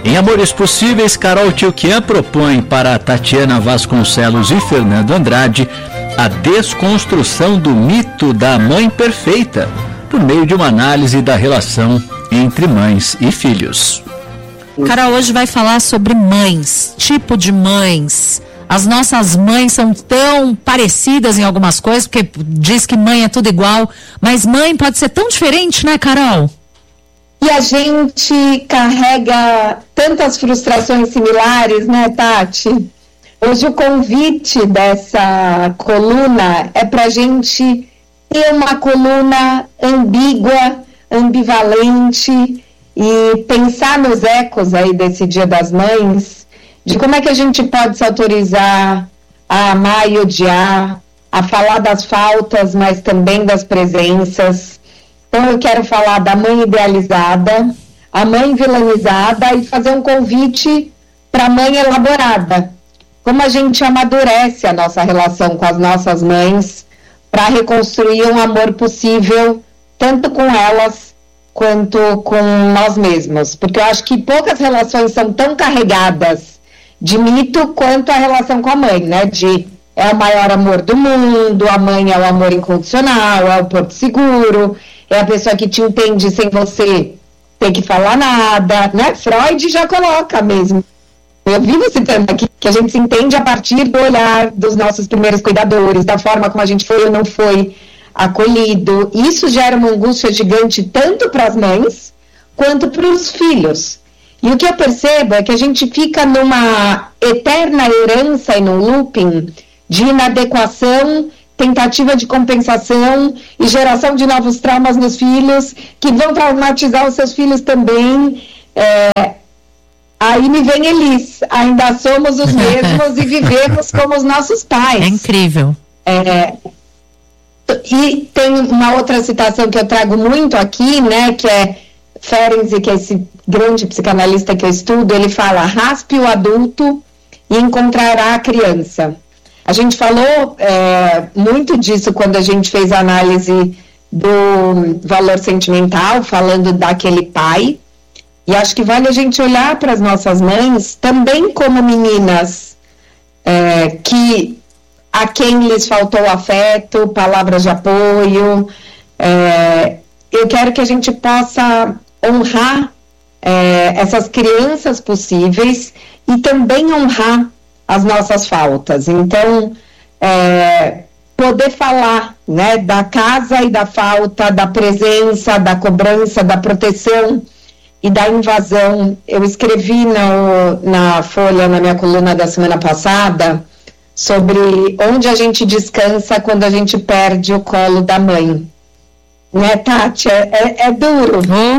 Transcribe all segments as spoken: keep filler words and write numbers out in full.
Em Amores Possíveis, Carol Tchoukian propõe para Tatiana Vasconcelos e Fernando Andrade a desconstrução do mito da mãe perfeita, por meio de uma análise da relação entre mães e filhos. Carol hoje vai falar sobre mães, tipo de mães. As nossas mães são tão parecidas em algumas coisas, porque diz que mãe é tudo igual, mas mãe pode ser tão diferente, né, Carol? E a gente carrega tantas frustrações similares, né, Tati? Hoje o convite dessa coluna é para a gente ter uma coluna ambígua, ambivalente e pensar nos ecos aí desse Dia das Mães, de como é que a gente pode se autorizar a amar e odiar, a falar das faltas, mas também das presenças. Então eu quero falar da mãe idealizada, a mãe vilanizada e fazer um convite para a mãe elaborada. Como a gente amadurece a nossa relação com as nossas mães para reconstruir um amor possível, tanto com elas quanto com nós mesmos. Porque eu acho que poucas relações são tão carregadas de mito quanto a relação com a mãe, né? De é o maior amor do mundo, a mãe é o amor incondicional, é o porto seguro, é a pessoa que te entende sem você ter que falar nada, né? Freud já coloca mesmo. Eu vivo citando aqui que a gente se entende a partir do olhar dos nossos primeiros cuidadores, da forma como a gente foi ou não foi acolhido. Isso gera uma angústia gigante tanto para as mães quanto para os filhos. E o que eu percebo é que a gente fica numa eterna herança e num looping de inadequação, tentativa de compensação e geração de novos traumas nos filhos, que vão traumatizar os seus filhos também. É, aí me vem Elis, ainda somos os mesmos e vivemos como os nossos pais. É incrível. É, e tem uma outra citação que eu trago muito aqui, né, que é Ferenczi, que é esse grande psicanalista que eu estudo, ele fala: raspe o adulto e encontrará a criança. A gente falou é, muito disso quando a gente fez a análise do valor sentimental, falando daquele pai. E acho que vale a gente olhar para as nossas mães também como meninas é, que a quem lhes faltou afeto, palavras de apoio. É, eu quero que a gente possa honrar é, essas crianças possíveis e também honrar as nossas faltas. Então, é, poder falar, né, da casa e da falta, da presença, da cobrança, da proteção e da invasão. Eu escrevi no, na Folha, na minha coluna da semana passada, sobre onde a gente descansa quando a gente perde o colo da mãe. Né, Tati? É, é, é duro. Uhum.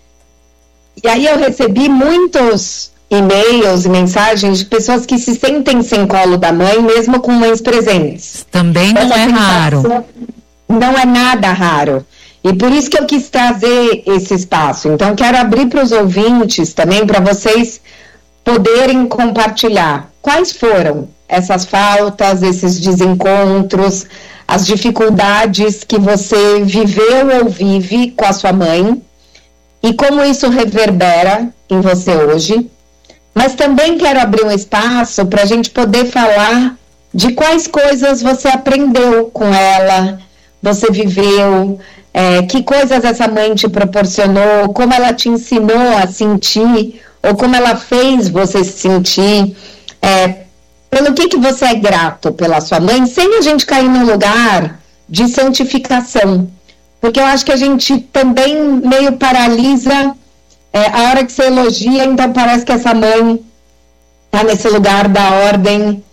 E aí eu recebi muitos e-mails e mensagens de pessoas que se sentem sem colo da mãe, mesmo com mães presentes. Também não Essa é raro. Não é nada raro. E por isso que eu quis trazer esse espaço. Então, quero abrir para os ouvintes também, para vocês poderem compartilhar quais foram essas faltas, esses desencontros, as dificuldades que você viveu ou vive com a sua mãe e como isso reverbera em você hoje. Mas também quero abrir um espaço para a gente poder falar de quais coisas você aprendeu com ela, você viveu, é, que coisas essa mãe te proporcionou, como ela te ensinou a sentir, ou como ela fez você se sentir, é, pelo que, que você é grato pela sua mãe, sem a gente cair num lugar de santificação. Porque eu acho que a gente também meio paralisa. É, a hora que você elogia, então parece que essa mãe está nesse lugar da ordem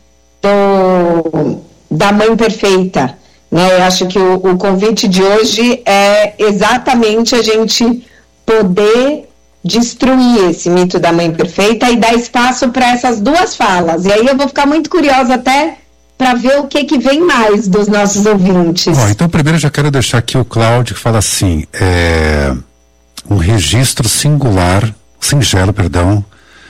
do, da mãe perfeita, né? Eu acho que o, o convite de hoje é exatamente a gente poder destruir esse mito da mãe perfeita e dar espaço para essas duas falas. E aí eu vou ficar muito curiosa até para ver o que que vem mais dos nossos ouvintes. Bom, então primeiro eu já quero deixar aqui o Cláudio, que fala assim, é... um registro singular, singelo, perdão,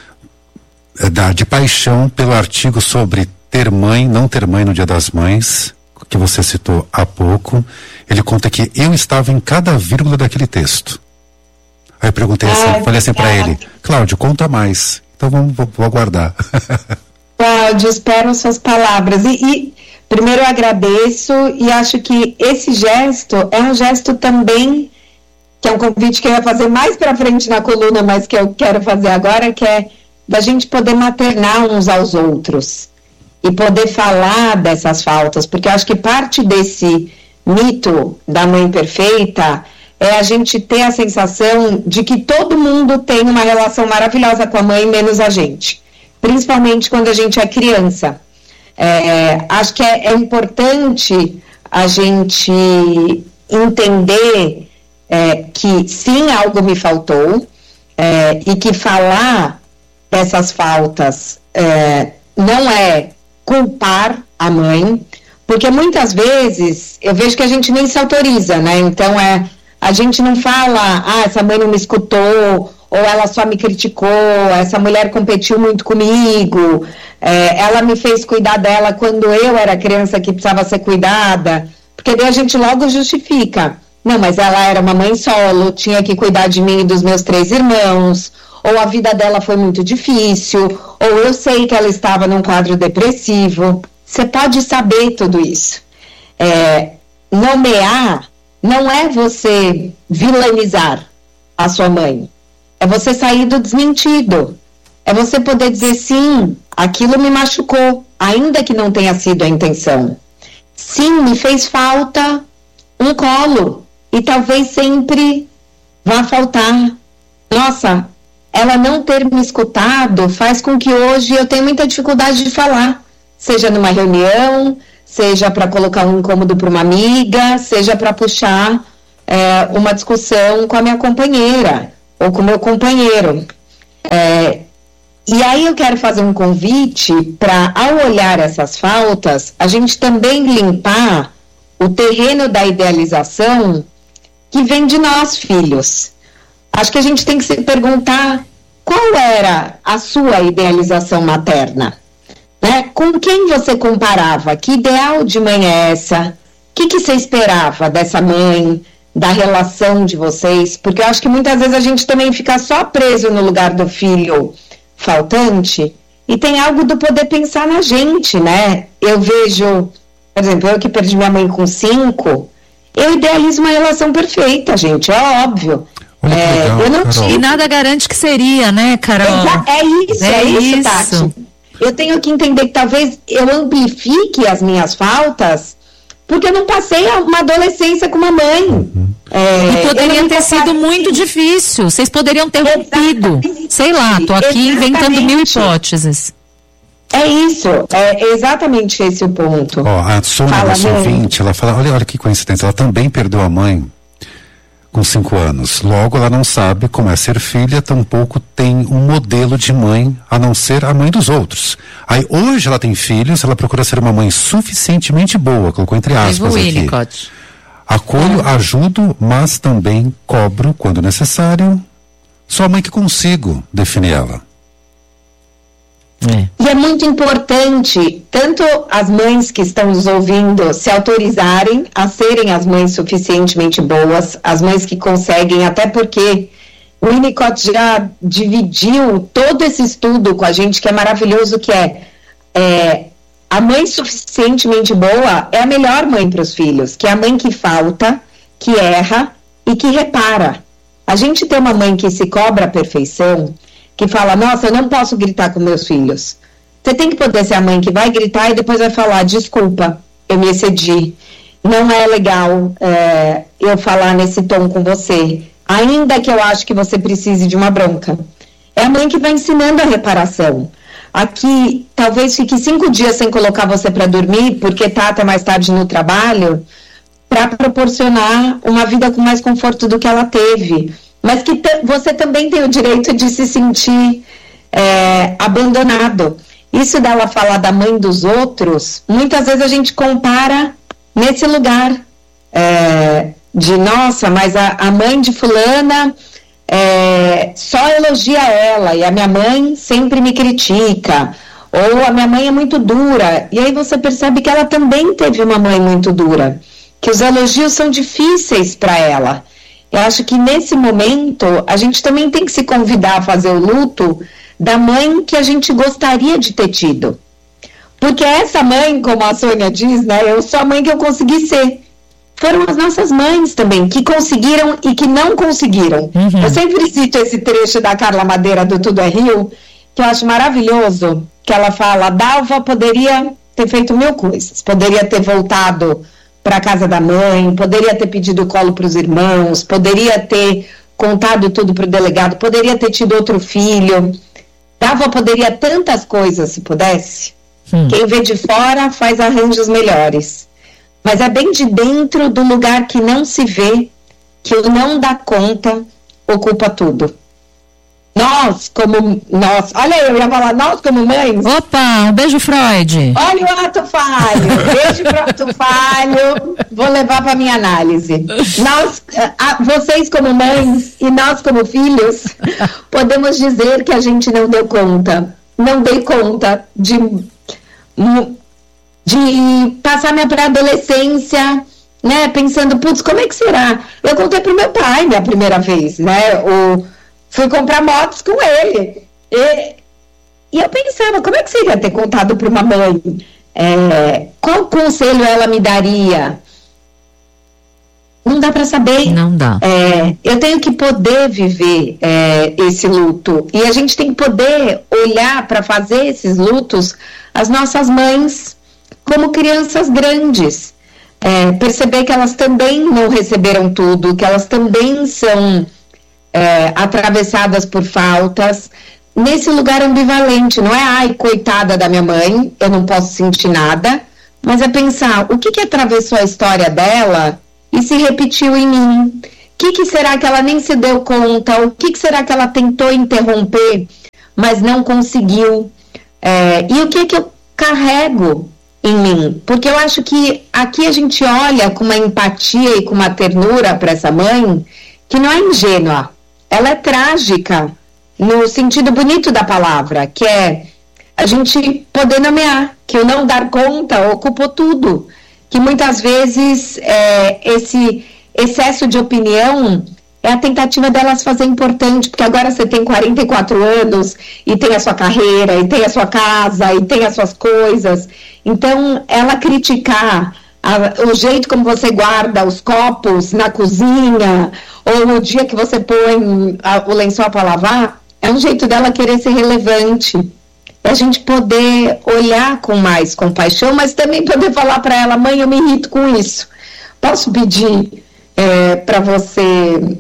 da, de paixão pelo artigo sobre ter mãe, não ter mãe no Dia das Mães, que você citou há pouco. Ele conta que eu estava em cada vírgula daquele texto. Aí eu perguntei assim, ah, falei assim para ele, Cláudio, conta mais. Então vamos, vou, vou aguardar. Cláudio, espero suas palavras. E, e primeiro eu agradeço e acho que esse gesto é um gesto também, que é um convite que eu ia fazer mais para frente na coluna, mas que eu quero fazer agora, que é da gente poder maternar uns aos outros e poder falar dessas faltas, porque eu acho que parte desse mito da mãe perfeita é a gente ter a sensação de que todo mundo tem uma relação maravilhosa com a mãe, menos a gente, principalmente quando a gente é criança. É, acho que é, é importante a gente entender é, que sim, algo me faltou, é, e que falar dessas faltas é, não é culpar a mãe, porque muitas vezes eu vejo que a gente nem se autoriza, né? Então é, a gente não fala, ah, essa mãe não me escutou, ou ela só me criticou, essa mulher competiu muito comigo, é, ela me fez cuidar dela quando eu era criança que precisava ser cuidada, porque daí a gente logo justifica. Não, mas ela era uma mãe solo, tinha que cuidar de mim e dos meus três irmãos, ou a vida dela foi muito difícil, ou eu sei que ela estava num quadro depressivo. Você pode saber tudo isso. É, nomear não é você vilanizar a sua mãe, é você sair do desmentido, é você poder dizer sim, aquilo me machucou, ainda que não tenha sido a intenção. Sim, me fez falta um colo, e talvez sempre vá faltar. Nossa, ela não ter me escutado faz com que hoje eu tenha muita dificuldade de falar, seja numa reunião, seja para colocar um incômodo para uma amiga, seja para puxar é, uma discussão com a minha companheira ou com o meu companheiro. É, e aí eu quero fazer um convite para, ao olhar essas faltas, a gente também limpar o terreno da idealização que vem de nós, filhos. Acho que a gente tem que se perguntar qual era a sua idealização materna, né? Com quem você comparava? Que ideal de mãe é essa? O que, que você esperava dessa mãe, da relação de vocês? Porque eu acho que muitas vezes a gente também fica só preso no lugar do filho faltante e tem algo do poder pensar na gente, né? Eu vejo, por exemplo, eu que perdi minha mãe com cinco, eu idealizo uma relação perfeita, gente, é óbvio. Olha que é, legal, eu não Carol. E nada garante que seria, né, Carol? É isso, é, É isso, isso. Tati. Eu tenho que entender que talvez eu amplifique as minhas faltas porque eu não passei uma adolescência com uma mãe. Uhum. É, E poderia eu não ter sido muito difícil. Vocês poderiam ter rompido. Sei lá, tô aqui inventando mil hipóteses. É isso, é exatamente esse o ponto. Ó, a Sônia, Fala, nossa mãe. ouvinte, ela fala, olha, olha que coincidência, ela também perdeu a mãe com cinco anos. Logo, ela não sabe como é ser filha, tampouco tem um modelo de mãe, a não ser a mãe dos outros. Aí, hoje ela tem filhos, ela procura ser uma mãe suficientemente boa, colocou entre aspas aqui. Winnicott. Acolho, ajudo, mas também cobro, quando necessário, sou a mãe que consigo definir ela. É. E é muito importante, tanto as mães que estão nos ouvindo se autorizarem a serem as mães suficientemente boas, as mães que conseguem, até porque o Winnicott já dividiu todo esse estudo com a gente, que é maravilhoso, que é, é a mãe suficientemente boa é a melhor mãe para os filhos, que é a mãe que falta, que erra e que repara. A gente tem uma mãe que se cobra a perfeição, que fala, nossa, eu não posso gritar com meus filhos. Você tem que poder ser a mãe que vai gritar e depois vai falar, desculpa, eu me excedi. Não é legal é, eu falar nesse tom com você, ainda que eu acho que você precise de uma bronca. É a mãe que vai ensinando a reparação. Aqui, talvez fique cinco dias sem colocar você para dormir, porque tá até mais tarde no trabalho, para proporcionar uma vida com mais conforto do que ela teve. Mas que você também tem o direito de se sentir é, abandonado. Isso dela falar da mãe dos outros, muitas vezes a gente compara nesse lugar é, de, nossa, mas a, a mãe de fulana é, só elogia ela e a minha mãe sempre me critica, ou a minha mãe é muito dura, e aí você percebe que ela também teve uma mãe muito dura, que os elogios são difíceis para ela. Eu acho que nesse momento a gente também tem que se convidar a fazer o luto da mãe que a gente gostaria de ter tido. Porque essa mãe, como a Sônia diz, né, eu sou a mãe que eu consegui ser. Foram as nossas mães também, que conseguiram e que não conseguiram. Uhum. Eu sempre cito esse trecho da Carla Madeira, do Tudo é Rio, que eu acho maravilhoso, que ela fala, Dalva poderia ter feito mil coisas, poderia ter voltado para a casa da mãe, poderia ter pedido colo para os irmãos, poderia ter contado tudo para o delegado, poderia ter tido outro filho. Dalva poderia tantas coisas, se pudesse. Hum. Quem vê de fora faz arranjos melhores. Mas é bem de dentro do lugar que não se vê, que o não dá conta ocupa tudo. Nós, como nós, olha eu ia falar, nós como mães. Opa, um beijo, Freud. Olha o ato falho, beijo pro ato falho, vou levar para minha análise. Nós, a, vocês como mães e nós como filhos, podemos dizer que a gente não deu conta, não dei conta de... de passar minha pré-adolescência, né, pensando, putz, como é que será? Eu contei pro meu pai minha primeira vez, né, o, fui comprar motos com ele, e, e eu pensava, como é que seria ter contado para uma mãe? É, qual conselho ela me daria? Não dá para saber. Não dá. É, eu tenho que poder viver é, esse luto, e a gente tem que poder olhar para fazer esses lutos, as nossas mães, como crianças grandes, é, perceber que elas também não receberam tudo, que elas também são é, atravessadas por faltas, nesse lugar ambivalente, não é, ai, coitada da minha mãe, eu não posso sentir nada, mas é pensar, o que que atravessou a história dela e se repetiu em mim? O que que será que ela nem se deu conta? O que que será que ela tentou interromper, mas não conseguiu? É, e o que que eu carrego em mim? Porque eu acho que aqui a gente olha com uma empatia e com uma ternura para essa mãe que não é ingênua, ela é trágica no sentido bonito da palavra, que é a gente poder nomear, que o não dar conta ocupou tudo, que muitas vezes é, esse excesso de opinião é a tentativa delas fazer importante, porque agora você tem quarenta e quatro anos e tem a sua carreira, e tem a sua casa, e tem as suas coisas. Então, ela criticar a, o jeito como você guarda os copos na cozinha, ou o dia que você põe a, o lençol para lavar, é um jeito dela querer ser relevante. É a gente poder olhar com mais compaixão, mas também poder falar para ela, mãe, eu me irrito com isso. Posso pedir é, para você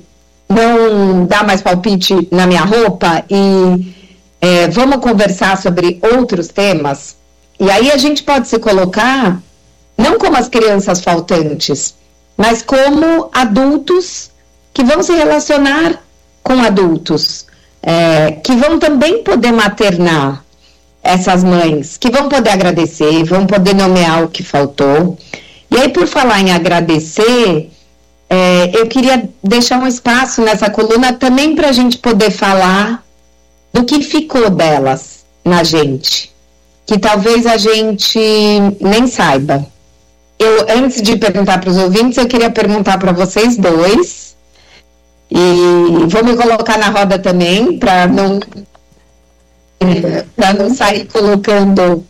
não dar mais palpite na minha roupa e é, vamos conversar sobre outros temas? E aí a gente pode se colocar, não como as crianças faltantes, mas como adultos que vão se relacionar com adultos, é, que vão também poder maternar essas mães, que vão poder agradecer, vão poder nomear o que faltou. E aí, por falar em agradecer, É, eu queria deixar um espaço nessa coluna também para a gente poder falar do que ficou delas na gente, que talvez a gente nem saiba. Eu, antes de perguntar para os ouvintes, eu queria perguntar para vocês dois, e vou me colocar na roda também, para não, para não sair colocando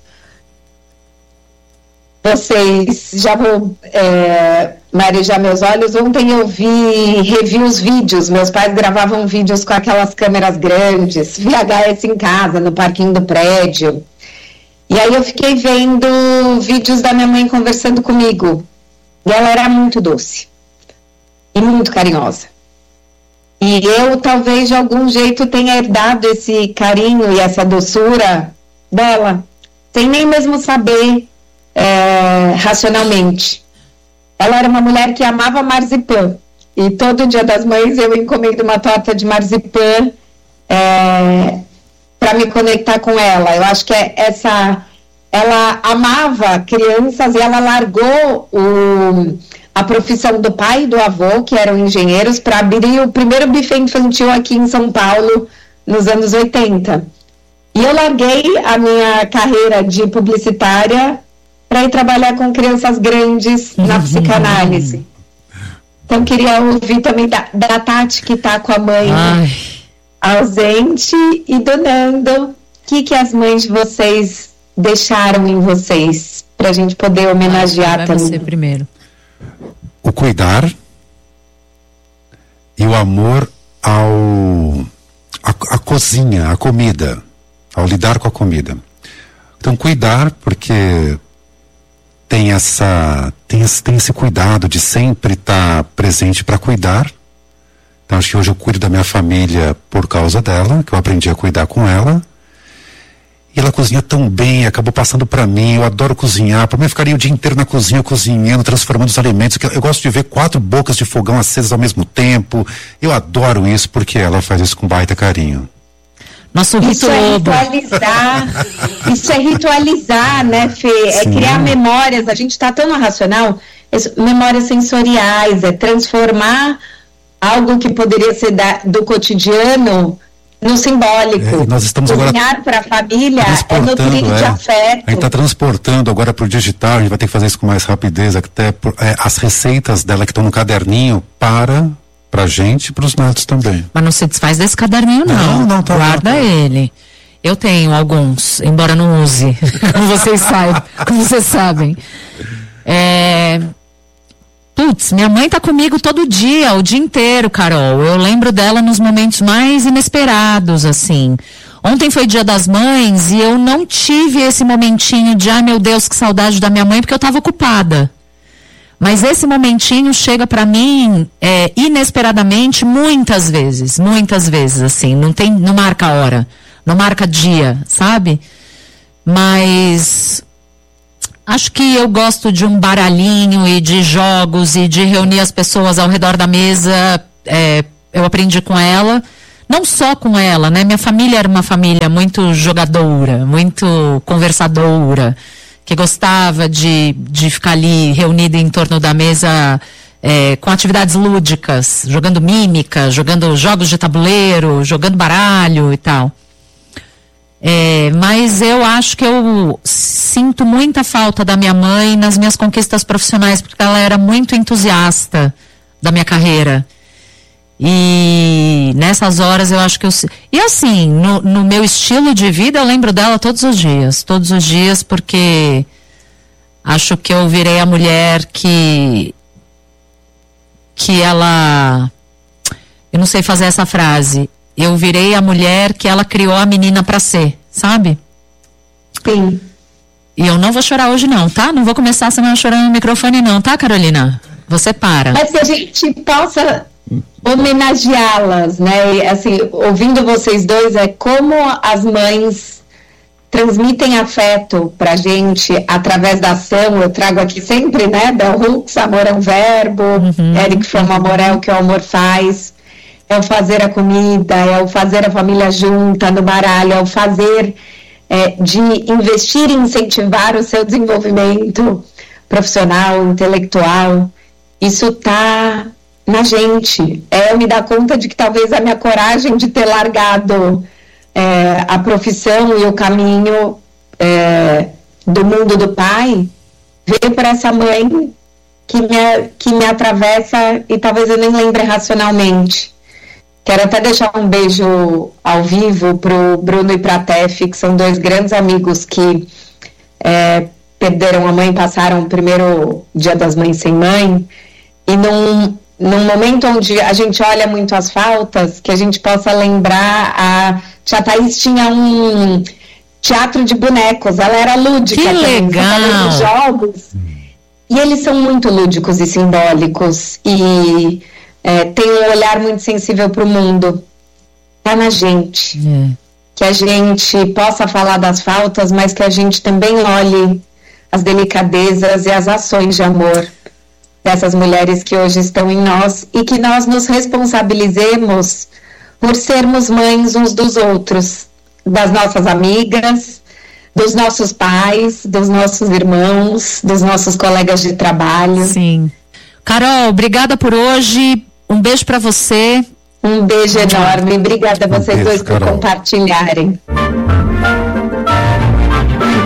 vocês. Já vou é, marejar meus olhos. Ontem eu vi, revi os vídeos, meus pais gravavam vídeos com aquelas câmeras grandes, V H S em casa, no parquinho do prédio, e aí eu fiquei vendo vídeos da minha mãe conversando comigo, e ela era muito doce, e muito carinhosa, e eu talvez de algum jeito tenha herdado esse carinho e essa doçura dela, sem nem mesmo saber É, racionalmente. Ela era uma mulher que amava marzipan, e todo dia das mães eu encomendo uma torta de marzipan é, para me conectar com ela. Eu acho que é essa, ela amava crianças, e ela largou o, a profissão do pai e do avô, que eram engenheiros, para abrir o primeiro buffet infantil aqui em São Paulo nos anos oitenta. E eu larguei a minha carreira de publicitária para ir trabalhar com crianças grandes na psicanálise. Então, queria ouvir também da, da Tati, que está com a mãe Ai. ausente, e do Nando, o que, que as mães de vocês deixaram em vocês, para a gente poder homenagear Vai também. Você primeiro. O cuidar e o amor ao a, a cozinha, a comida, ao lidar com a comida. Então, cuidar, porque tem essa tem esse, tem esse cuidado de sempre estar presente para cuidar. Então, acho que hoje eu cuido da minha família por causa dela, que eu aprendi a cuidar com ela. E ela cozinha tão bem, acabou passando para mim. Eu adoro cozinhar. Para mim, eu ficaria o dia inteiro na cozinha, cozinhando, transformando os alimentos. Eu gosto de ver quatro bocas de fogão acesas ao mesmo tempo. Eu adoro isso, porque ela faz isso com baita carinho. Nosso isso é ritualizar, isso é ritualizar, né, Fê? É Sim. criar memórias. A gente está tão no racional, é memórias sensoriais, é transformar algo que poderia ser da, do cotidiano no simbólico. É, nós estamos Cozinhar agora para a família é nutrir é. de afeto. A gente está transportando agora para o digital, a gente vai ter que fazer isso com mais rapidez, até por, é, as receitas dela que estão no caderninho para... Pra gente e pros netos também. Mas não se desfaz desse caderninho, não. Não, não, tá. Guarda tá. ele. Eu tenho alguns, embora não use. Como vocês saibam, como vocês sabem. É... Putz, minha mãe tá comigo todo dia, o dia inteiro, Carol. Eu lembro dela nos momentos mais inesperados, assim. Ontem foi Dia das Mães e eu não tive esse momentinho de, ai meu Deus, que saudade da minha mãe, porque eu tava ocupada. Mas esse momentinho chega para mim é, inesperadamente muitas vezes, muitas vezes, assim, não tem, não marca hora, não marca dia, sabe? Mas acho que eu gosto de um baralhinho e de jogos e de reunir as pessoas ao redor da mesa. É, eu aprendi com ela, não só com ela, né? Minha família era uma família muito jogadora, muito conversadora, que gostava de, de ficar ali reunida em torno da mesa é, com atividades lúdicas, jogando mímica, jogando jogos de tabuleiro, jogando baralho e tal. É, mas eu acho que eu sinto muita falta da minha mãe nas minhas conquistas profissionais, porque ela era muito entusiasta da minha carreira. E nessas horas eu acho que eu... E assim, no, no meu estilo de vida eu lembro dela todos os dias. Todos os dias, porque acho que eu virei a mulher que... Que ela... Eu não sei fazer essa frase. Eu virei a mulher que ela criou a menina pra ser, sabe? Sim. E eu não vou chorar hoje não, tá? Não vou começar a semana chorando no microfone não, tá, Carolina? Você para. Mas que a gente possa... homenageá-las, né? E, assim, ouvindo vocês dois, é como as mães transmitem afeto pra gente através da ação. Eu trago aqui sempre, né? Bell Hooks, amor é um verbo, uhum. Eric Fromm, amor é o que o amor faz, é o fazer a comida, é o fazer a família junta no baralho, é o fazer é, de investir e incentivar o seu desenvolvimento profissional, intelectual. Isso tá na gente. É, eu me dar conta de que talvez a minha coragem de ter largado é, a profissão e o caminho é, do mundo do pai veio por essa mãe que me, que me atravessa e talvez eu nem lembre racionalmente. Quero até deixar um beijo ao vivo pro Bruno e pra Tef, que são dois grandes amigos que é, perderam a mãe, passaram o primeiro Dia das Mães sem mãe, e num num momento onde a gente olha muito as faltas, que a gente possa lembrar, a Tia Thaís tinha um teatro de bonecos, ela era lúdica. Que também, legal! Jogos, e eles são muito lúdicos e simbólicos, e é, tem um olhar muito sensível para o mundo. Tá na gente. É. Que a gente possa falar das faltas, mas que a gente também olhe as delicadezas e as ações de amor dessas mulheres que hoje estão em nós, e que nós nos responsabilizemos por sermos mães uns dos outros, das nossas amigas, dos nossos pais, dos nossos irmãos, dos nossos colegas de trabalho. Sim. Carol, obrigada por hoje, um beijo para você. Um beijo enorme, obrigada a vocês um beijo, dois por Carol. Compartilharem.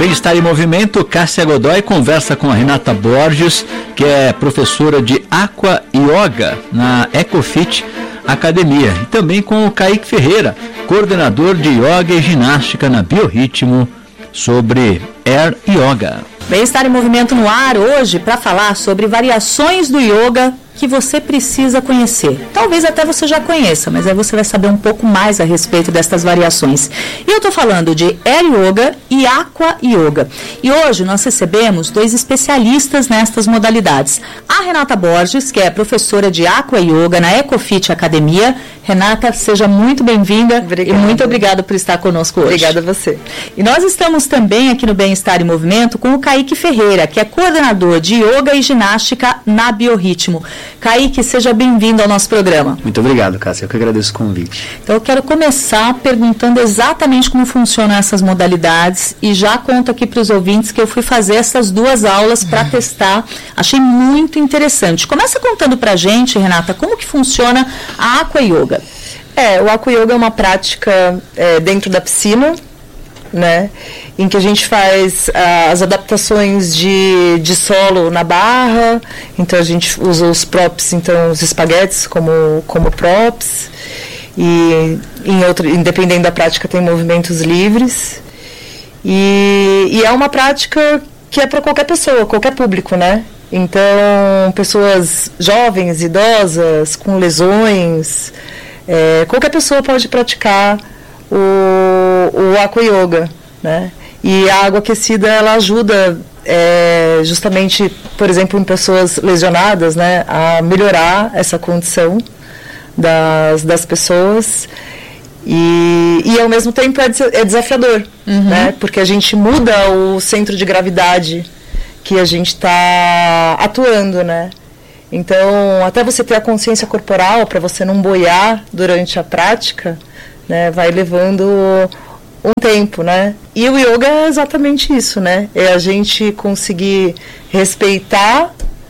Bem-Estar em Movimento, Cássia Godoy conversa com a Renata Borges, que é professora de Aqua Yoga na Ecofit Academia, e também com o Kaique Ferreira, coordenador de Yoga e Ginástica na Biorritmo, sobre Air Yoga. Bem-Estar em Movimento no ar hoje para falar sobre variações do yoga que você precisa conhecer. Talvez até você já conheça, mas aí você vai saber um pouco mais a respeito destas variações. E eu estou falando de Air Yoga e Aqua Yoga. E hoje nós recebemos dois especialistas nestas modalidades. A Renata Borges, que é professora de Aqua Yoga na Ecofit Academia. Renata, seja muito bem-vinda e muito obrigada por estar conosco hoje. Obrigada a você. E nós estamos também aqui no Bem-Estar em Movimento com o Kaique Ferreira, que é coordenador de Yoga e Ginástica na Biorritmo. Kaique, seja bem-vindo ao nosso programa. Muito obrigado, Cássia. Eu que agradeço o convite. Então, eu quero começar perguntando exatamente como funcionam essas modalidades e já conto aqui para os ouvintes que eu fui fazer essas duas aulas para testar. Achei muito interessante. Começa contando para a gente, Renata, como que funciona a Aqua Yoga. É, o Aqua Yoga é uma prática é, dentro da piscina, né, em que a gente faz ah, as adaptações de, de solo na barra. Então a gente usa os props, então os espaguetes como, como props, e em outro, independente da prática tem movimentos livres, e, e é uma prática que é para qualquer pessoa, qualquer público, né? Então pessoas jovens, idosas, com lesões, é, qualquer pessoa pode praticar o, o Aqua Yoga, né? E a água aquecida, ela ajuda é, justamente, por exemplo, em pessoas lesionadas, né, a melhorar essa condição das, das pessoas, e, e ao mesmo tempo é, é desafiador, uhum. né, porque a gente muda o centro de gravidade que a gente está atuando, né? Então, até você ter a consciência corporal, para você não boiar durante a prática, né, vai levando um tempo, né? E o yoga é exatamente isso, né? É a gente conseguir respeitar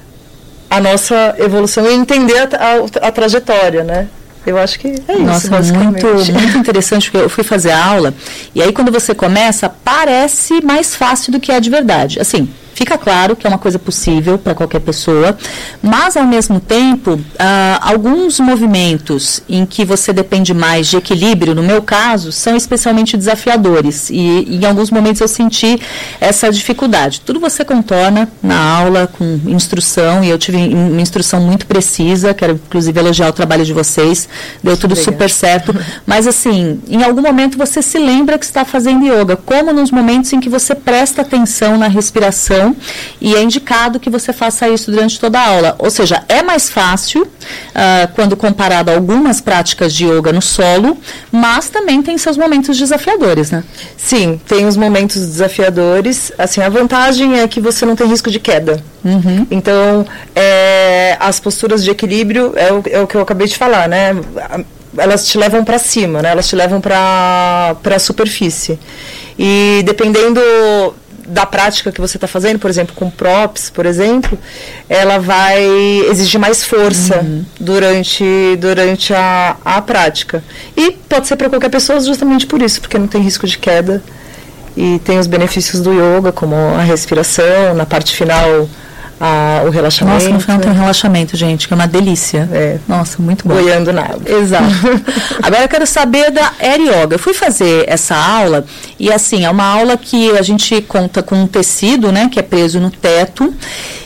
a nossa evolução e entender a, a, a trajetória, né? Eu acho que é isso, Nossa, basicamente. muito, muito interessante, porque eu fui fazer a aula, e aí quando você começa, parece mais fácil do que é de verdade. Assim, fica claro que é uma coisa possível para qualquer pessoa, mas, ao mesmo tempo, ah, alguns movimentos em que você depende mais de equilíbrio, no meu caso, são especialmente desafiadores. E, em alguns momentos, eu senti essa dificuldade. Tudo você contorna na aula, com instrução, e eu tive uma instrução muito precisa, quero, inclusive, elogiar o trabalho de vocês. Deu tudo Obrigada. Super certo. Mas, assim, em algum momento, você se lembra que está fazendo yoga, como nos momentos em que você presta atenção na respiração, e é indicado que você faça isso durante toda a aula. Ou seja, é mais fácil uh, quando comparado a algumas práticas de yoga no solo, mas também tem seus momentos desafiadores, né? Sim, tem os momentos desafiadores. Assim, a vantagem é que você não tem risco de queda. Uhum. Então, é, as posturas de equilíbrio é o, é o que eu acabei de falar, né? Elas te levam para cima, né? Elas te levam para a superfície. E dependendo da prática que você está fazendo, por exemplo, com props, por exemplo, ela vai exigir mais força uhum. durante, durante a, a prática. E pode ser para qualquer pessoa justamente por isso, porque não tem risco de queda e tem os benefícios do yoga, como a respiração, na parte final, a, o relaxamento. Nossa, no final tem um relaxamento, gente, que é uma delícia. É. Nossa, muito bom. Boiando na água. Exato. Agora eu quero saber da Air Yoga. Eu fui fazer essa aula e, assim, é uma aula que a gente conta com um tecido, né, que é preso no teto,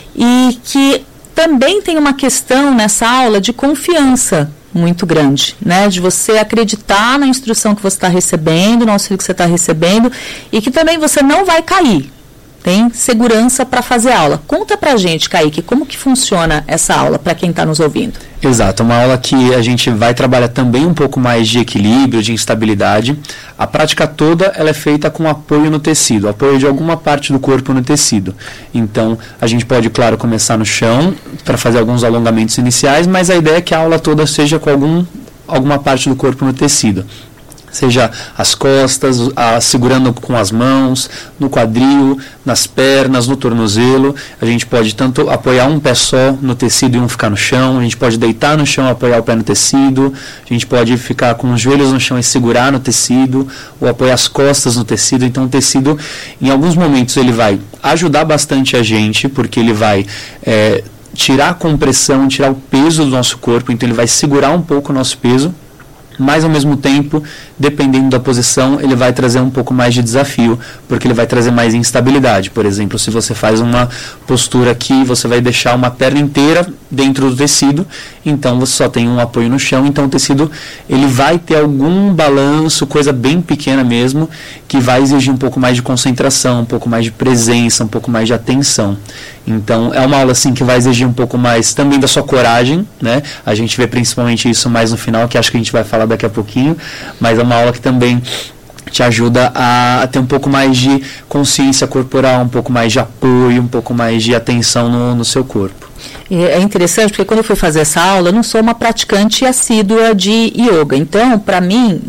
e que também tem uma questão nessa aula de confiança muito grande, né, de você acreditar na instrução que você está recebendo, no auxílio que você está recebendo, e que também você não vai cair. Tem segurança para fazer aula. Conta pra gente, Kaique, como que funciona essa aula para quem está nos ouvindo? Exato, uma aula que a gente vai trabalhar também um pouco mais de equilíbrio, de instabilidade. A prática toda ela é feita com apoio no tecido, apoio de alguma parte do corpo no tecido. Então, a gente pode, claro, começar no chão para fazer alguns alongamentos iniciais, mas a ideia é que a aula toda seja com algum, alguma parte do corpo no tecido. seja as costas, a, segurando com as mãos, no quadril, nas pernas, no tornozelo. A gente pode tanto apoiar um pé só no tecido e um ficar no chão, a gente pode deitar no chão e apoiar o pé no tecido, a gente pode ficar com os joelhos no chão e segurar no tecido, ou apoiar as costas no tecido. Então o tecido, em alguns momentos, ele vai ajudar bastante a gente, porque ele vai é, tirar a compressão, tirar o peso do nosso corpo, então ele vai segurar um pouco o nosso peso, mas ao mesmo tempo, dependendo da posição, ele vai trazer um pouco mais de desafio, porque ele vai trazer mais instabilidade. Por exemplo, se você faz uma postura aqui, você vai deixar uma perna inteira dentro do tecido, então você só tem um apoio no chão, então o tecido ele vai ter algum balanço, coisa bem pequena mesmo, que vai exigir um pouco mais de concentração, um pouco mais de presença, um pouco mais de atenção. Então é uma aula assim que vai exigir um pouco mais também da sua coragem, né? A gente vê principalmente isso mais no final, que acho que a gente vai falar daqui a pouquinho, mas é uma aula que também te ajuda a, a ter um pouco mais de consciência corporal, um pouco mais de apoio, um pouco mais de atenção no, no seu corpo. É interessante porque quando eu fui fazer essa aula, eu não sou uma praticante assídua de yoga. Então, para mim,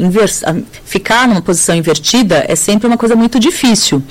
ficar numa posição invertida é sempre uma coisa muito difícil.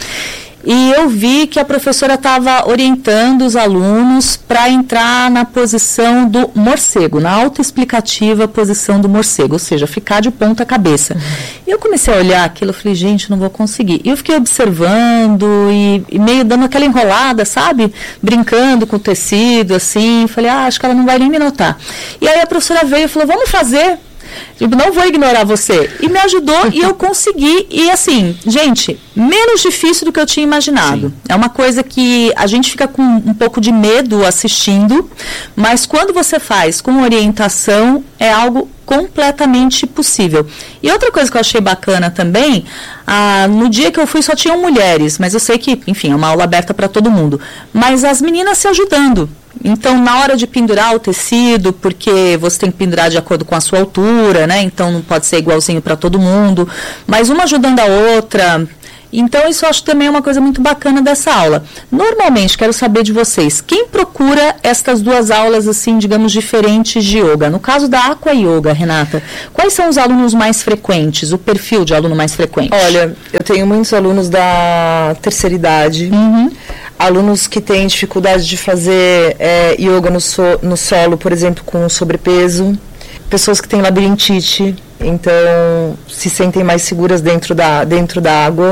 E eu vi que a professora estava orientando os alunos para entrar na posição do morcego, na autoexplicativa posição do morcego, ou seja, ficar de ponta cabeça. Uhum. E eu comecei a olhar aquilo, eu falei, gente, não vou conseguir. E eu fiquei observando e, e meio dando aquela enrolada, sabe? Brincando com o tecido, assim. Falei, ah, acho que ela não vai nem me notar. E aí a professora veio e falou, vamos fazer? Tipo, não vou ignorar você. E me ajudou e eu consegui. E assim, gente, menos difícil do que eu tinha imaginado. Sim. É uma coisa que a gente fica com um pouco de medo assistindo, mas quando você faz com orientação, é algo completamente possível. E outra coisa que eu achei bacana também, ah, no dia que eu fui só tinham mulheres, mas eu sei que, enfim, é uma aula aberta para todo mundo. Mas as meninas se ajudando. Então, na hora de pendurar o tecido, porque você tem que pendurar de acordo com a sua altura, né? Então, não pode ser igualzinho para todo mundo. Mas uma ajudando a outra. Então, isso eu acho também uma coisa muito bacana dessa aula. Normalmente, quero saber de vocês, quem procura estas duas aulas, assim, digamos, diferentes de yoga? No caso da Aqua Yoga, Renata, quais são os alunos mais frequentes, o perfil de aluno mais frequente? Olha, eu tenho muitos alunos da terceira idade, uhum. alunos que têm dificuldade de fazer é, yoga no, so, no solo, por exemplo, com sobrepeso, pessoas que têm labirintite, então se sentem mais seguras dentro da, dentro da água.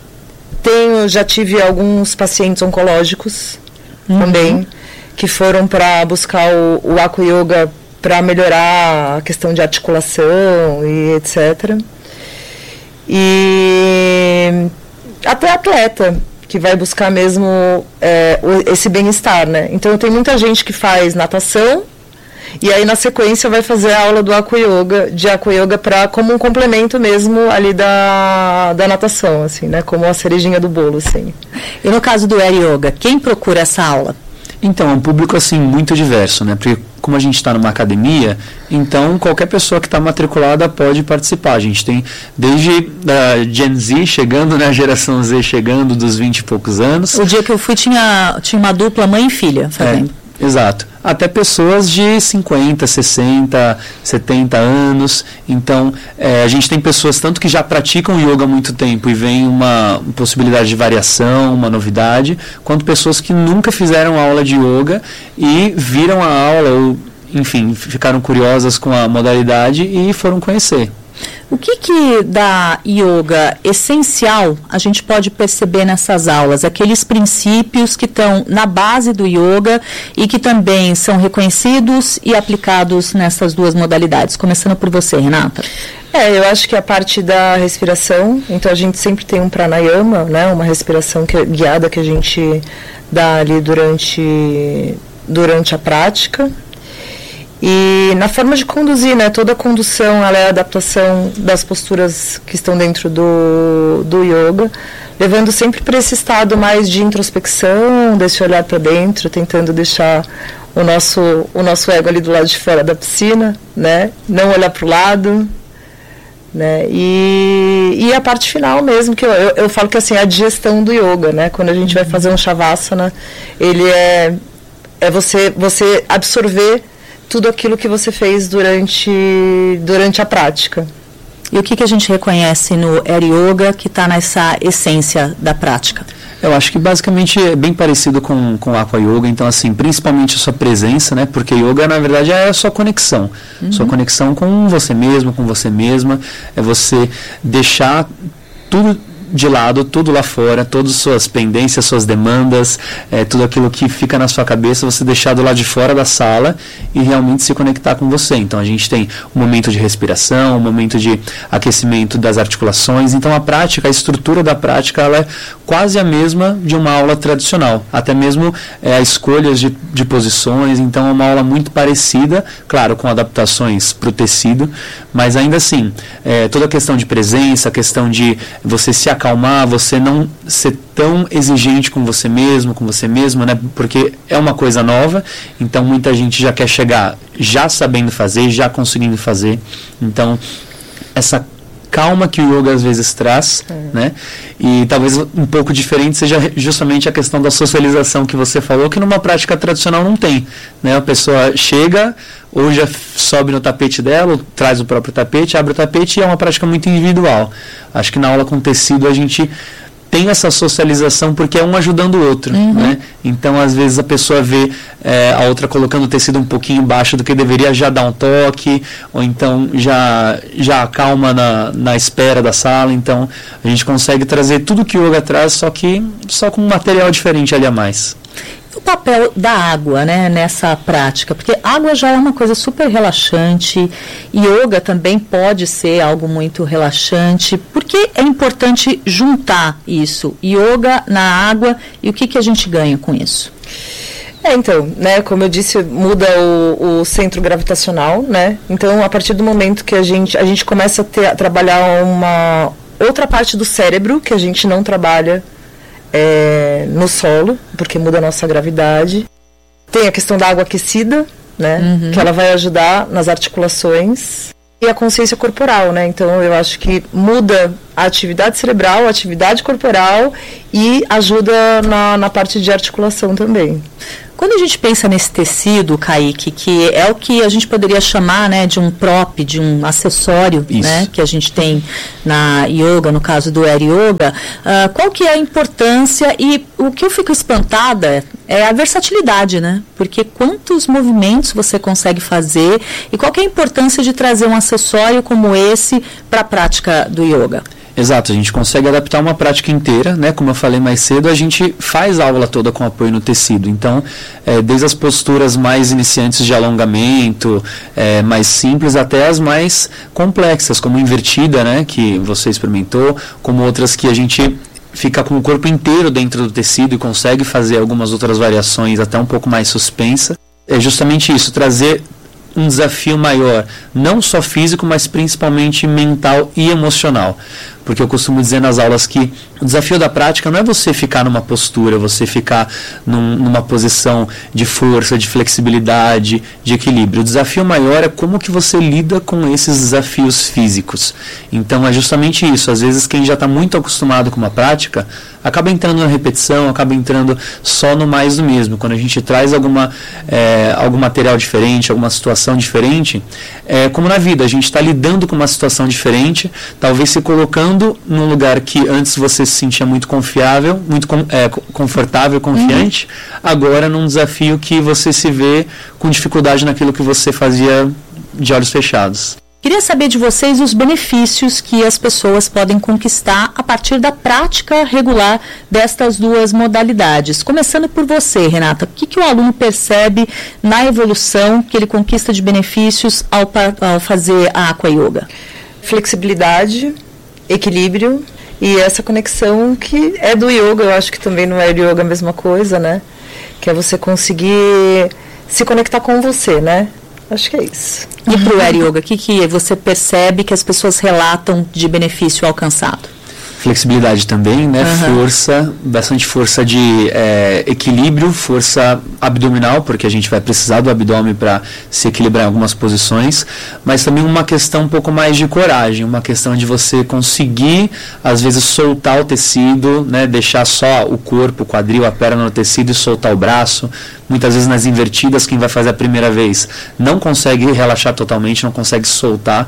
Tenho, já tive alguns pacientes oncológicos uhum. também, que foram para buscar o, o Aqua Yoga para melhorar a questão de articulação e etcétera. E até atleta, que vai buscar mesmo é, esse bem-estar, né? Então, tem muita gente que faz natação, e aí, na sequência, vai fazer a aula do Aqua Yoga, de Aqua Yoga pra, como um complemento mesmo ali da, da natação, assim, né? Como a cerejinha do bolo, assim. E no caso do Air Yoga, quem procura essa aula? Então, é um público, assim, muito diverso, né? Porque como a gente está numa academia, então qualquer pessoa que está matriculada pode participar. A gente tem desde a Gen Z chegando, né? A geração Z chegando dos vinte e poucos anos. O dia que eu fui tinha, tinha uma dupla mãe e filha fazendo. É. Exato. Até pessoas de cinquenta, sessenta, setenta anos. Então, é, a gente tem pessoas tanto que já praticam yoga há muito tempo e vem uma possibilidade de variação, uma novidade, quanto pessoas que nunca fizeram aula de yoga e viram a aula, ou, enfim, ficaram curiosas com a modalidade e foram conhecer. O que que da yoga essencial a gente pode perceber nessas aulas? Aqueles princípios que estão na base do yoga e que também são reconhecidos e aplicados nessas duas modalidades. Começando por você, Renata. É, eu acho que a parte da respiração, então a gente sempre tem um pranayama, né, uma respiração que, guiada que a gente dá ali durante, durante a prática. E na forma de conduzir, né, toda a condução, ela é a adaptação das posturas que estão dentro do, do yoga, levando sempre para esse estado mais de introspecção, desse olhar para dentro, tentando deixar o nosso, o nosso ego ali do lado de fora da piscina, né, não olhar para o lado, né, e, e a parte final mesmo, que eu, eu, eu falo que assim, é a digestão do yoga, né, quando a gente vai fazer um shavasana, ele é, é você, você absorver tudo aquilo que você fez durante, durante a prática. E o que, que a gente reconhece no Air Yoga que está nessa essência da prática? Eu acho que basicamente é bem parecido com, com Aqua Yoga, então assim, principalmente a sua presença, né? Porque Yoga na verdade é a sua conexão, uhum. sua conexão com você mesmo, com você mesma, é você deixar tudo de lado, tudo lá fora, todas as suas pendências, suas demandas, é, tudo aquilo que fica na sua cabeça, você deixar do lado de fora da sala e realmente se conectar com você. Então a gente tem um momento de respiração, um momento de aquecimento das articulações, então a prática, a estrutura da prática, ela é quase a mesma de uma aula tradicional, até mesmo é, as escolhas de, de posições, então é uma aula muito parecida, claro, com adaptações para o tecido, mas ainda assim, é, toda a questão de presença, a questão de você se acalmar, você não ser tão exigente com você mesmo, com você mesma, né? Porque é uma coisa nova, então muita gente já quer chegar já sabendo fazer, já conseguindo fazer. Então, essa calma que o yoga às vezes traz, é. né? E talvez um pouco diferente seja justamente a questão da socialização que você falou, que numa prática tradicional não tem, né? A pessoa chega, ou já sobe no tapete dela, ou traz o próprio tapete, abre o tapete e é uma prática muito individual. Acho que na aula com tecido a gente tem essa socialização porque é um ajudando o outro, uhum. né? Então, às vezes, a pessoa vê é, a outra colocando o tecido um pouquinho embaixo do que deveria, já dá um toque, ou então já, já acalma na, na espera da sala. Então, a gente consegue trazer tudo que o yoga traz, só que só com um material diferente ali a mais. O papel da água, né, nessa prática, porque água já é uma coisa super relaxante, yoga também pode ser algo muito relaxante. Por que é importante juntar isso, yoga na água, e o que, que a gente ganha com isso? É, então, né, como eu disse, muda o, o centro gravitacional, né, então a partir do momento que a gente, a gente começa a, ter, a trabalhar uma outra parte do cérebro que a gente não trabalha É, no solo, porque muda a nossa gravidade. Tem a questão da água aquecida, né, uhum. que ela vai ajudar nas articulações, e a consciência corporal, né, então eu acho que muda a atividade cerebral, a atividade corporal e ajuda na, na parte de articulação também. Quando a gente pensa nesse tecido, Kaique, que é o que a gente poderia chamar, né, de um prop, de um acessório, né, que a gente tem na yoga, no caso do Air Yoga, uh, qual que é a importância? E o que eu fico espantada é a versatilidade, né? Porque quantos movimentos você consegue fazer e qual que é a importância de trazer um acessório como esse para a prática do yoga? Exato, a gente consegue adaptar uma prática inteira, né? Como eu falei mais cedo, a gente faz a aula toda com apoio no tecido. Então, é, desde as posturas mais iniciantes de alongamento, é, mais simples, até as mais complexas, como invertida, né? Que você experimentou, como outras que a gente fica com o corpo inteiro dentro do tecido e consegue fazer algumas outras variações até um pouco mais suspensa. É justamente isso, trazer um desafio maior, não só físico, mas principalmente mental e emocional. Porque eu costumo dizer nas aulas que o desafio da prática não é você ficar numa postura, você ficar num, numa posição de força, de flexibilidade, de equilíbrio. O desafio maior é como que você lida com esses desafios físicos. Então é justamente isso. Às vezes quem já está muito acostumado com uma prática acaba entrando na repetição, acaba entrando só no mais do mesmo. Quando a gente traz alguma, é, algum material diferente, alguma situação diferente, é como na vida, a gente está lidando com uma situação diferente, talvez se colocando num lugar que antes você se sentia muito confiável, muito é, confortável, confiante, uhum. agora num desafio que você se vê com dificuldade naquilo que você fazia de olhos fechados. Queria saber de vocês os benefícios que as pessoas podem conquistar a partir da prática regular destas duas modalidades. Começando por você, Renata, o que, que o aluno percebe na evolução que ele conquista de benefícios ao, ao fazer a Aqua Yoga? Flexibilidade, equilíbrio e essa conexão que é do yoga. Eu acho que também no Air Yoga é a mesma coisa, né? Que é você conseguir se conectar com você, né? Acho que é isso. E para o Air Yoga, o que, que você percebe que as pessoas relatam de benefício alcançado? Flexibilidade também, né? Uhum. Força, bastante força de é, equilíbrio, força abdominal, porque a gente vai precisar do abdômen para se equilibrar em algumas posições, mas também uma questão um pouco mais de coragem, uma questão de você conseguir, às vezes, soltar o tecido, né? Deixar só o corpo, o quadril, a perna no tecido e soltar o braço. Muitas vezes nas invertidas, quem vai fazer a primeira vez não consegue relaxar totalmente, não consegue soltar.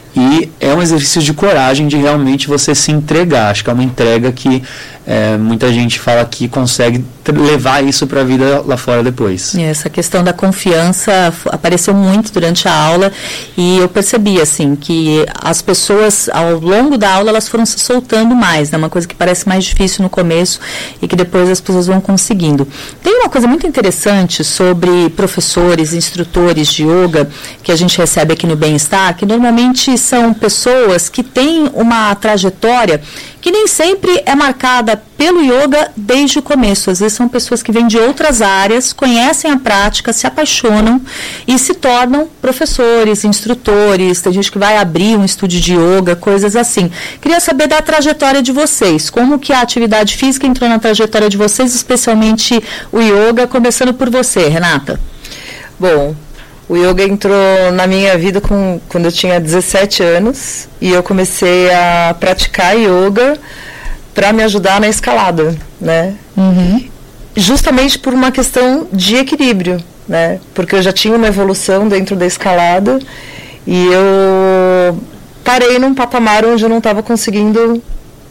E é um exercício de coragem de realmente você se entregar. Acho que é uma entrega que é, muita gente fala que consegue levar isso para a vida lá fora depois. E essa questão da confiança apareceu muito durante a aula e eu percebi assim que as pessoas ao longo da aula elas foram se soltando mais, né? Uma coisa que parece mais difícil no começo e que depois as pessoas vão conseguindo. Tem uma coisa muito interessante sobre professores, instrutores de yoga que a gente recebe aqui no Bem-Estar, que normalmente são pessoas que têm uma trajetória que nem sempre é marcada pelo yoga desde o começo. Às vezes são pessoas que vêm de outras áreas, conhecem a prática, se apaixonam e se tornam professores, instrutores. Tem gente que vai abrir um estúdio de yoga, coisas assim. Queria saber da trajetória de vocês. Como que a atividade física entrou na trajetória de vocês, especialmente o yoga, começando por você, Renata? Bom, o yoga entrou na minha vida com, quando eu tinha dezessete anos e eu comecei a praticar yoga para me ajudar na escalada, né? Uhum. Justamente por uma questão de equilíbrio, né? Porque eu já tinha uma evolução dentro da escalada e eu parei num patamar onde eu não estava conseguindo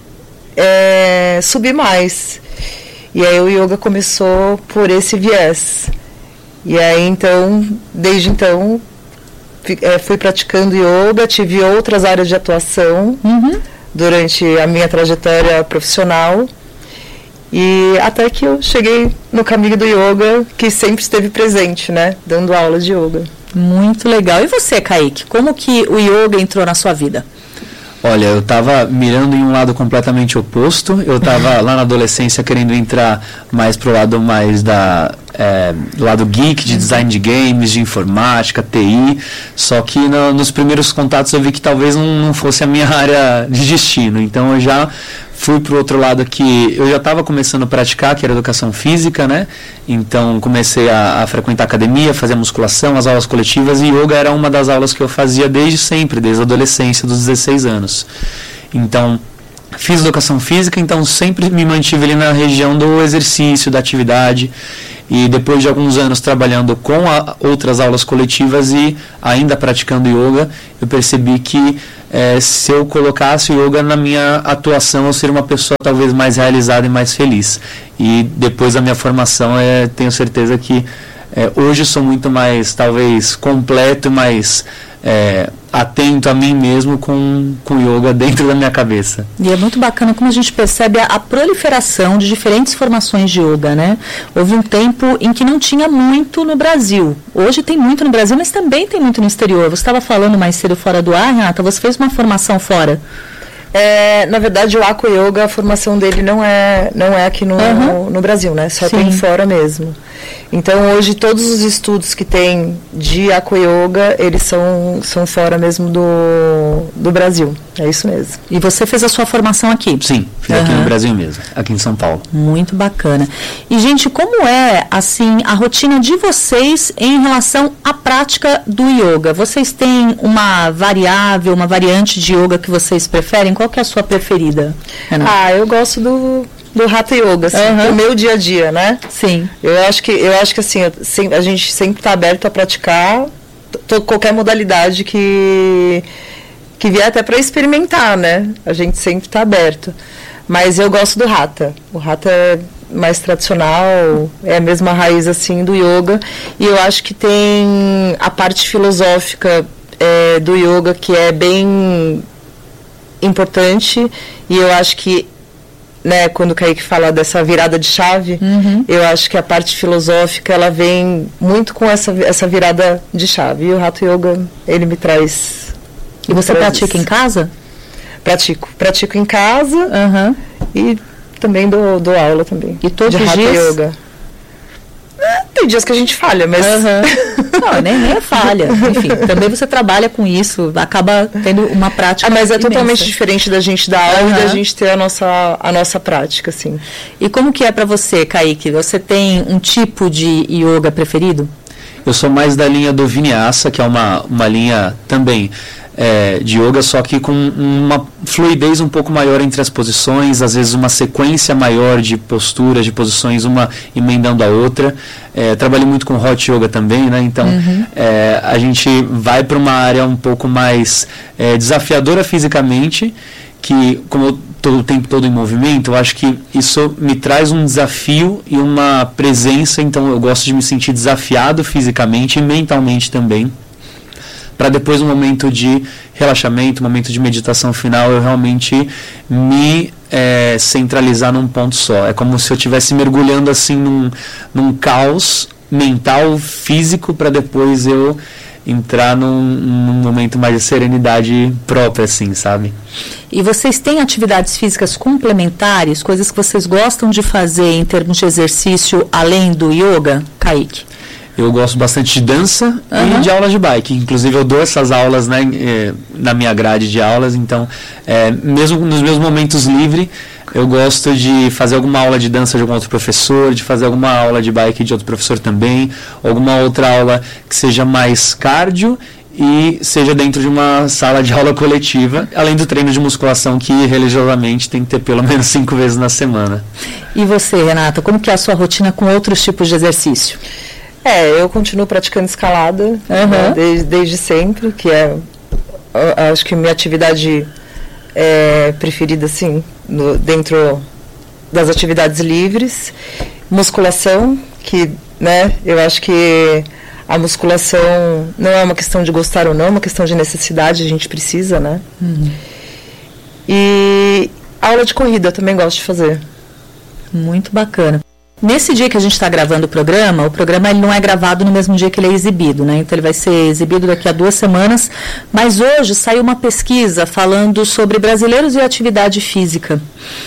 é, subir mais. E aí o yoga começou por esse viés. E aí, então, desde então, fui praticando yoga, tive outras áreas de atuação uhum. durante a minha trajetória profissional. E até que eu cheguei no caminho do yoga, que sempre esteve presente, né? Dando aula de yoga. Muito legal. E você, Kaique, como que o yoga entrou na sua vida? Olha, eu estava mirando em um lado completamente oposto. Eu estava lá na adolescência querendo entrar mais pro lado mais da é, lado geek, de design de games, de informática, T I. Só que no, nos primeiros contatos eu vi que talvez não, não fosse a minha área de destino. Então eu já fui pro outro lado que eu já estava começando a praticar, que era educação física, né? Então comecei a, a frequentar academia, fazer musculação, as aulas coletivas, e yoga era uma das aulas que eu fazia desde sempre, desde a adolescência, dos dezesseis anos. Então fiz educação física, então sempre me mantive ali na região do exercício, da atividade. E depois de alguns anos trabalhando com a, outras aulas coletivas e ainda praticando yoga, eu percebi que é, se eu colocasse o yoga na minha atuação, eu seria uma pessoa talvez mais realizada e mais feliz. E depois da minha formação, é, tenho certeza que é, hoje sou muito mais, talvez, completo e mais é, atento a mim mesmo com, com yoga dentro da minha cabeça. E é muito bacana como a gente percebe a, a proliferação de diferentes formações de yoga, né? Houve um tempo em que não tinha muito no Brasil. Hoje tem muito no Brasil, mas também tem muito no exterior. Você estava falando mais cedo fora do ar, Renata, você fez uma formação fora. É, na verdade, o Aqua Yoga, a formação dele não é, não é aqui no, uhum. no, no Brasil, né? Só Sim. tem fora mesmo. Então, hoje, todos os estudos que tem de Aqua Yoga, eles são, são fora mesmo do, do Brasil. É isso mesmo. E você fez a sua formação aqui? Sim, fiz uhum. aqui no Brasil mesmo, aqui em São Paulo. Muito bacana. E, gente, como é, assim, a rotina de vocês em relação à prática do yoga? Vocês têm uma variável, uma variante de yoga que vocês preferem? Qual que é a sua preferida, Renata? Ah, eu gosto do, do Hatha Yoga, assim, uhum. do meu dia a dia, né? Sim. Eu acho que, eu acho que assim, eu, sem, a gente sempre está aberto a praticar t- qualquer modalidade que, que vier até para experimentar, né? A gente sempre está aberto. Mas eu gosto do Hatha. O Hatha é mais tradicional, é a mesma raiz, assim, do yoga. E eu acho que tem a parte filosófica é, do yoga que é bem importante, e eu acho que, né, quando o Kaique fala dessa virada de chave, uhum. eu acho que a parte filosófica, ela vem muito com essa, essa virada de chave, e o Hatha Yoga, ele me traz... E você traz pratica isso. em casa? Pratico, pratico em casa, Uhum. e também dou, dou aula também. E todos de os Hatha dias? Yoga. Ah, tem dias que a gente falha, mas... Uhum. Não, nem, nem é falha. Enfim, também você trabalha com isso, acaba tendo uma prática Ah, mas é imensa. totalmente diferente da gente dar aula Uhum. e da gente ter a nossa, a nossa prática, assim. E como que é para você, Kaique? Você tem um tipo de yoga preferido? Eu sou mais da linha do Vinyasa, que é uma, uma linha também é, de yoga, só que com uma fluidez um pouco maior entre as posições, às vezes uma sequência maior de posturas, de posições, uma emendando a outra. É, trabalhei muito com hot yoga também, né? Então uhum. é, a gente vai para uma área um pouco mais é, desafiadora fisicamente, que como eu estou o tempo todo em movimento, eu acho que isso me traz um desafio e uma presença, então eu gosto de me sentir desafiado fisicamente e mentalmente também, para depois, no momento de relaxamento, momento de meditação final, eu realmente me é, centralizar num ponto só. É como se eu estivesse mergulhando assim num, num caos mental, físico, para depois eu entrar num, num momento mais de serenidade própria, assim, sabe? E vocês têm atividades físicas complementares, coisas que vocês gostam de fazer em termos de exercício, além do yoga, Kaique? Eu gosto bastante de dança uhum. e de aulas de bike. Inclusive, eu dou essas aulas, né, na minha grade de aulas. Então, é, mesmo nos meus momentos livres, eu gosto de fazer alguma aula de dança de algum outro professor, de fazer alguma aula de bike de outro professor também, alguma outra aula que seja mais cardio e seja dentro de uma sala de aula coletiva, além do treino de musculação que religiosamente tem que ter pelo menos cinco vezes na semana. E você, Renata, como que é a sua rotina com outros tipos de exercício? É, eu continuo praticando escalada uhum. né, desde, desde sempre, que é, eu, acho que minha atividade é, preferida, assim, no, dentro das atividades livres. Musculação, que, né, eu acho que a musculação não é uma questão de gostar ou não, é uma questão de necessidade, a gente precisa, né? Uhum. E aula de corrida eu também gosto de fazer. Muito bacana. Nesse dia que a gente está gravando o programa, o programa ele não é gravado no mesmo dia que ele é exibido, né? Então ele vai ser exibido daqui a duas semanas, mas hoje saiu uma pesquisa falando sobre brasileiros e atividade física.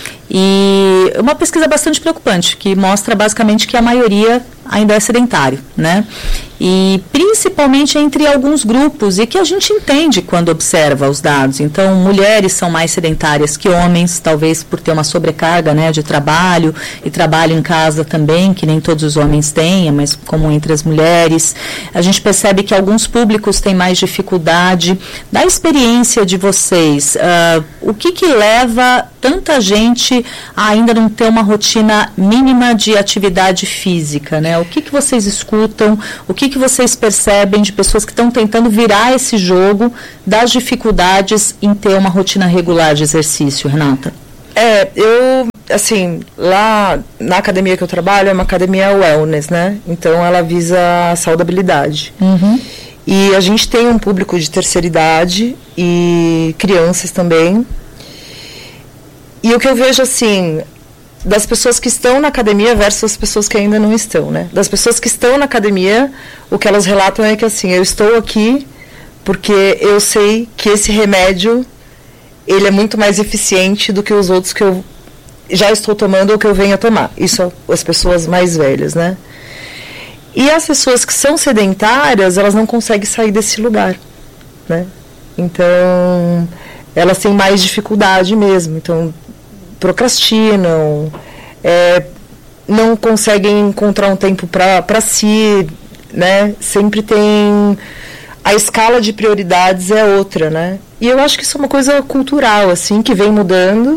E uma pesquisa bastante preocupante, que mostra basicamente que a maioria ainda é sedentário, né? E principalmente entre alguns grupos, e que a gente entende quando observa os dados. Então, mulheres são mais sedentárias que homens, talvez por ter uma sobrecarga, né, de trabalho, e trabalho em casa também, que nem todos os homens têm, é mais comum entre as mulheres. A gente percebe que alguns públicos têm mais dificuldade. Da experiência de vocês, uh, o que que leva tanta gente a ainda não ter uma rotina mínima de atividade física, né? O que que vocês escutam, o que que vocês percebem de pessoas que estão tentando virar esse jogo das dificuldades em ter uma rotina regular de exercício, Renata? É, eu, assim, lá na academia que eu trabalho, é uma academia wellness, né? Então, ela visa a saudabilidade. Uhum. E a gente tem um público de terceira idade e crianças também. E o que eu vejo, assim, das pessoas que estão na academia versus as pessoas que ainda não estão, né? Das pessoas que estão na academia, o que elas relatam é que, assim, eu estou aqui porque eu sei que esse remédio, ele é muito mais eficiente do que os outros que eu já estou tomando ou que eu venho a tomar. Isso as pessoas mais velhas, né? E as pessoas que são sedentárias, elas não conseguem sair desse lugar, né? Então, elas têm mais dificuldade mesmo. Então, procrastinam, é, não conseguem encontrar um tempo para si, né? Sempre tem... A escala de prioridades é outra, né? E eu acho que isso é uma coisa cultural, assim, que vem mudando,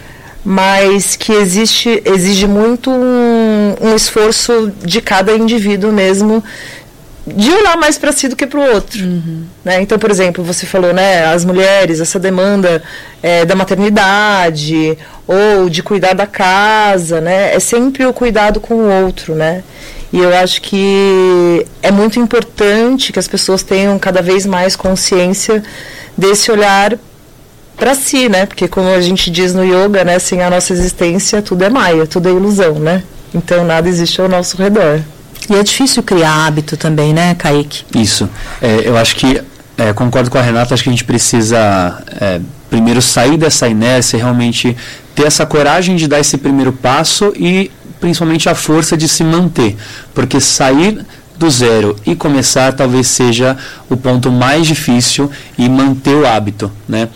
mas que existe, exige muito um, um esforço de cada indivíduo mesmo, de olhar mais para si do que para o outro. Uhum. Né? Então, por exemplo, você falou, né, as mulheres, essa demanda é, da maternidade ou de cuidar da casa, né, é sempre o cuidado com o outro, né? E eu acho que é muito importante que as pessoas tenham cada vez mais consciência desse olhar para si, né? Porque como a gente diz no yoga, né, sem a nossa existência tudo é maia, tudo é ilusão, né? Então nada existe ao nosso redor. E é difícil criar hábito também, né, Kaique? Isso. É, eu acho que, é, concordo com a Renata, acho que a gente precisa é, primeiro sair dessa inércia, realmente ter essa coragem de dar esse primeiro passo e principalmente a força de se manter. Porque sair do zero e começar talvez seja o ponto mais difícil e manter o hábito, né?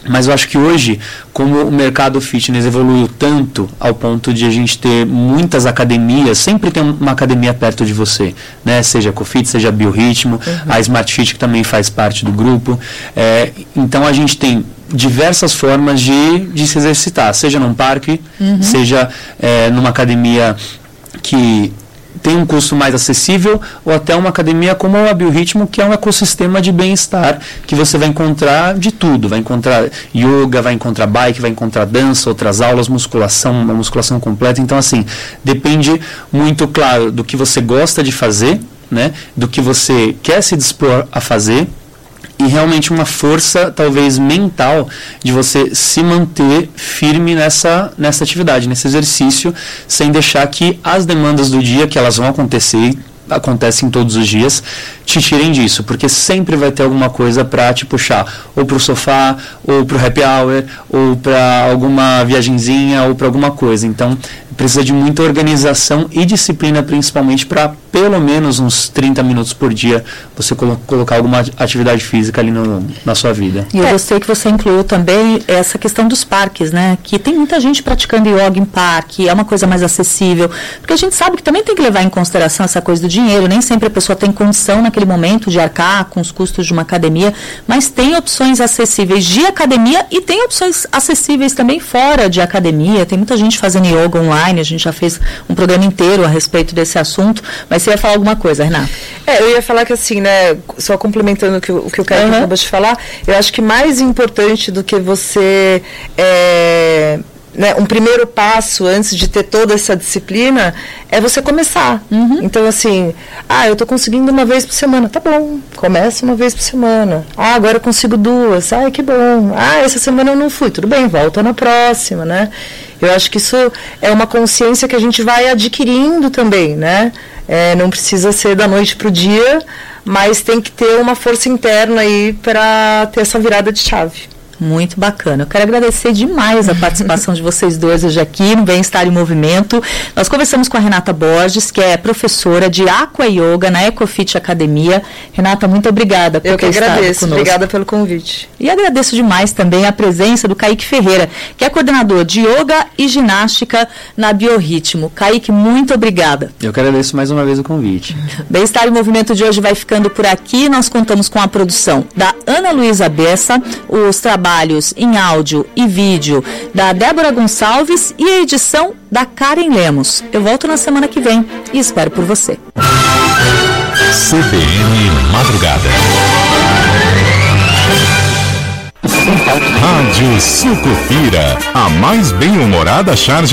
Mas eu acho que hoje, como o mercado fitness evoluiu tanto ao ponto de a gente ter muitas academias, sempre tem uma academia perto de você, né? Seja a Cofit, seja a Biorritmo, uhum. a Smart Fit, que também faz parte do grupo. É, então a gente tem diversas formas de, de se exercitar, seja num parque, uhum. seja é, numa academia que tem um custo mais acessível, ou até uma academia como a Biorritmo, que é um ecossistema de bem-estar, que você vai encontrar de tudo, vai encontrar yoga, vai encontrar bike, vai encontrar dança, outras aulas, musculação, uma musculação completa. Então, assim, depende muito, claro, do que você gosta de fazer, né, do que você quer se dispor a fazer, e realmente uma força, talvez, mental, de você se manter firme nessa, nessa atividade, nesse exercício, sem deixar que as demandas do dia, que elas vão acontecer, acontecem todos os dias, te tirem disso, porque sempre vai ter alguma coisa para te puxar, ou para o sofá, ou para o happy hour, ou para alguma viagenzinha, ou para alguma coisa. Então, precisa de muita organização e disciplina, principalmente, para pelo menos uns trinta minutos por dia você colo- colocar alguma atividade física ali no, na sua vida. E eu gostei que você incluiu também essa questão dos parques, né? Que tem muita gente praticando yoga em parque, é uma coisa mais acessível, porque a gente sabe que também tem que levar em consideração essa coisa do dinheiro, nem sempre a pessoa tem condição naquele momento de arcar com os custos de uma academia, mas tem opções acessíveis de academia e tem opções acessíveis também fora de academia. Tem muita gente fazendo yoga online, a gente já fez um programa inteiro a respeito desse assunto, mas você ia falar alguma coisa, Renata? É, eu ia falar que assim, né, só complementando o que o, que o Caio uhum. acabou de falar, eu acho que mais importante do que você... É, né, um primeiro passo antes de ter toda essa disciplina é você começar. Uhum. Então, assim, ah, eu estou conseguindo uma vez por semana. Tá bom, começa uma vez por semana. Ah, agora eu consigo duas. Ah, que bom. Ah, essa semana eu não fui. Tudo bem, volta na próxima, né? Eu acho que isso é uma consciência que a gente vai adquirindo também, né? É, não precisa ser da noite para o dia, mas tem que ter uma força interna aí para ter essa virada de chave. Muito bacana. Eu quero agradecer demais a participação de vocês dois hoje aqui no Bem-Estar em Movimento. Nós conversamos com a Renata Borges, que é professora de Aqua Yoga na Ecofit Academia. Renata, muito obrigada por Eu ter que estado agradeço. conosco. Obrigada pelo convite. E agradeço demais também a presença do Kaique Ferreira, que é coordenador de Yoga e Ginástica na Biorritmo. Kaique, muito obrigada. Eu que agradeço mais uma vez o convite. Bem-Estar em Movimento de hoje vai ficando por aqui. Nós contamos com a produção da Ana Luísa Bessa, os trabalhos em áudio e vídeo da Débora Gonçalves e a edição da Karen Lemos. Eu volto na semana que vem e espero por você. C B N Madrugada. Rádio Sucupira, a mais bem-humorada charge